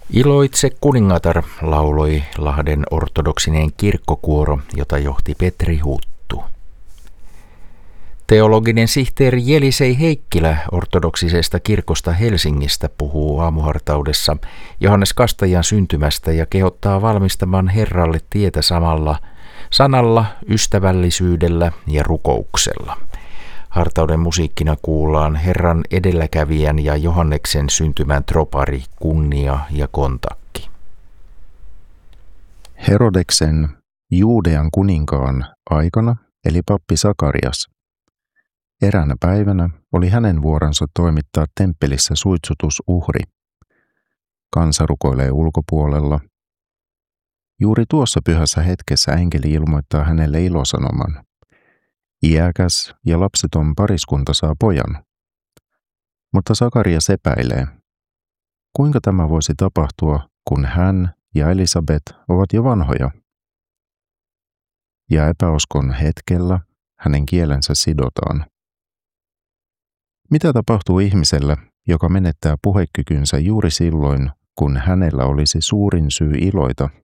Iloitse kuningatar, lauloi Lahden ortodoksinen kirkkokuoro, jota johti Petri Huttu. Teologinen sihteeri Jelisei Heikkilä ortodoksisesta kirkosta Helsingistä puhuu aamuhartaudessa Johannes Kastajan syntymästä ja kehottaa valmistamaan Herralle tietä samalla sanalla, ystävällisyydellä ja rukouksella. Hartauden musiikkina kuullaan Herran edelläkävijän ja Johanneksen syntymän tropari Kunnia ja kontakki. Herodeksen, Juudean kuninkaan aikana eli pappi Sakarias. Eräänä päivänä oli hänen vuoronsa toimittaa temppelissä suitsutusuhri. Kansa rukoilee ulkopuolella. Juuri tuossa pyhässä hetkessä enkeli ilmoittaa hänelle ilosanoman. Iäkäs ja lapseton pariskunta saa pojan. Mutta Sakarias epäilee. Kuinka tämä voisi tapahtua, kun hän ja Elisabet ovat jo vanhoja? Ja epäuskon hetkellä hänen kielensä sidotaan. Mitä tapahtuu ihmiselle, joka menettää puhekykynsä juuri silloin, kun hänellä olisi suurin syy iloita?